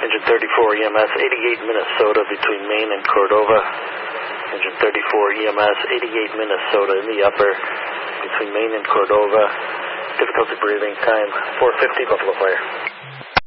Engine 34 EMS, 88 Minnesota between Maine and Cordova. Engine 34 EMS, 88 Minnesota in the upper between Maine and Cordova. Difficulty breathing, time 4:50, Buffalo Fire.